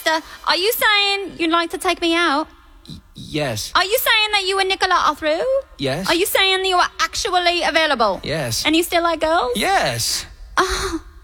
Lester, are you saying you'd like to take me out? Yes. Are you saying that you and Nicola are through? Yes. Are you saying that you are actually available? Yes. And you still like girls? Yes. Oh,